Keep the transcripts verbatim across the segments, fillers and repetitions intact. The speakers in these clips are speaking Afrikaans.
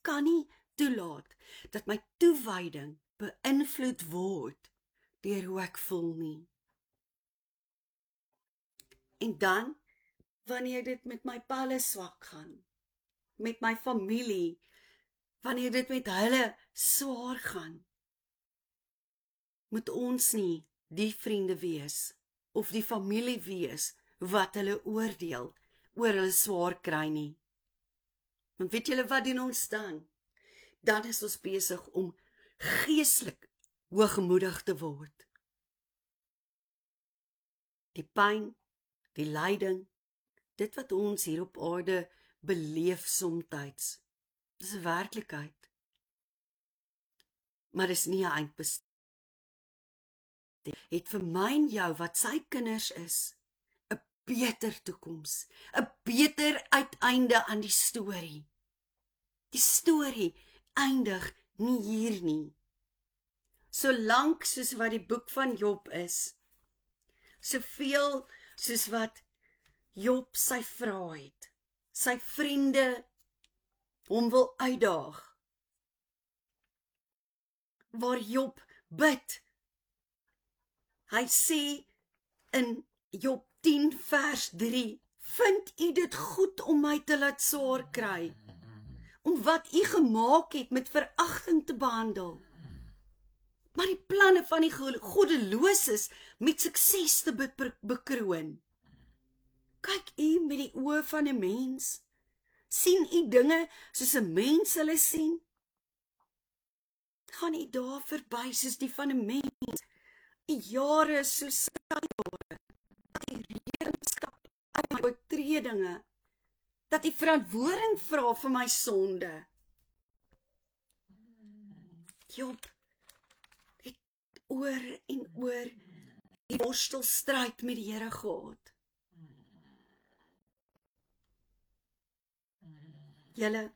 kan nie toelaat dat my toewyding beïnvloed word deur hoe ek voel nie. En dan, wanneer dit met my palle swak gaan, met my familie, wanneer dit met hulle swaar gaan, moet ons nie die vriende wees, of die familie wees, wat hulle oordeel, oor hulle swaar kry nie. Want weet julle wat doen ons dan? Dan is ons besig om geestelik hoogmoedig te word. Die pyn, die lyding, dit wat ons hier op aarde beleef somtyds, dis 'n werklikheid. Maar dis nie 'n eindbestemming. Het vir my en jou, wat sy kinders is, 'n beter toekoms, 'n beter uiteinde aan die storie. Die storie eindig nie hier nie. Solank soos wat die boek van Job is, soveel soos wat Job sy vra het, sy vriende hom wil uitdaag, waar Job bid. Hy sê in Job tien vers drie, vind u dit goed om my te laat swaar kry, om wat u gemaak het met veragting te behandel, maar die planne van die goddeloses met sukses te be bekroon. Kyk u met die oë van 'n mens, sien u dinge soos 'n mens hulle sien, gaan u daar verby soos die van 'n mens, u jare soos sy jare, dat u rekenskap uit my oortredinge, dat u verantwoording vra vir my sonde. Job het oor en oor die worstelstryd met die Here gehad. Julle,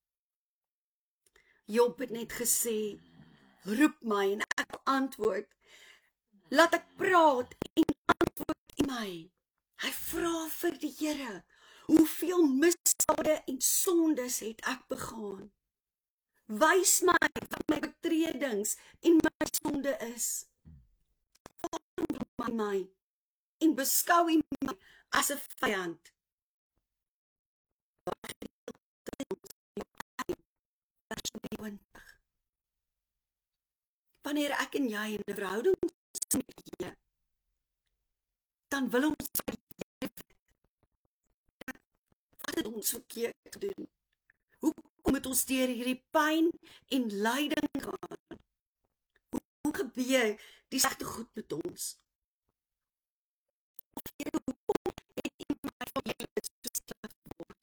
Job het net gesê, roep my en ek antwoord. Laat ek praat en antwoord u my. Hy vra vir die Here, hoeveel misdade en sondes het ek begaan? Wys my wat my oortredings en my sonde is. Waarom my en beskou u my as 'n vyand? Wanneer ek en jy in 'n verhouding is met die Here, dan wil ons wat het ons verkeerd gedoen? Hoekom het ons deur hierdie pyn en lyding gaan? Hoe, hoe gebeur die slegte goed met ons? Hoekom het iemand van julle besluit geword?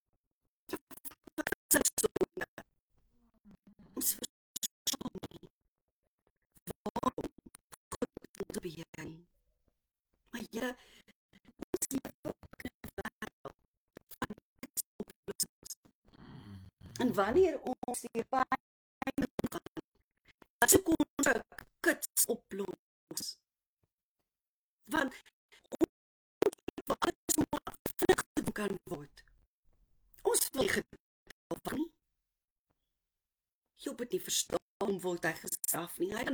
Ons verstaan nie waarom God gebeur nie. Maar Here, ons leef ook in 'n wêreld van oplossings. En wanneer ons die pyn gaan, dan soek ons 'n kits oplossing. Want ons wil alles maar vinnig gedoen kan word. Ons wil nie gedoen nie. Job het nie verstaan, word hy gestraf nie. Hy dan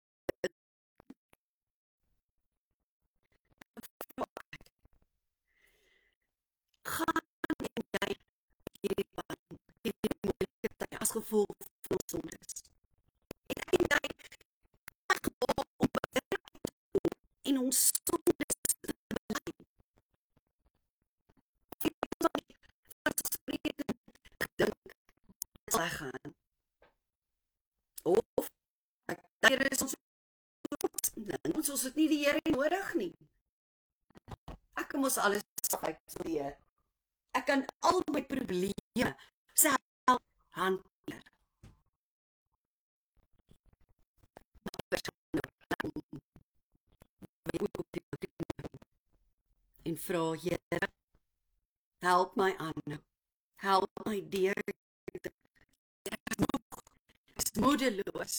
gaan en jy hierdie pyn, hierdie moeilike tyd as gevolg van ons sondes. En ek en jy ek wil om en ons sondes te bely. Wat ons gedink sal gaan. Of ek dink is ons ons ons het nie die Here nodig nie. Ek kan mos alles uitsorteer. Ek kan al my probleme self hanteer. En vra Here, help my aan. Help my deur is moedeloos.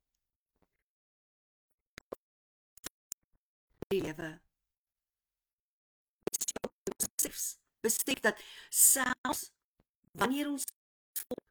Die lewe. Besef dat selfs wanneer ons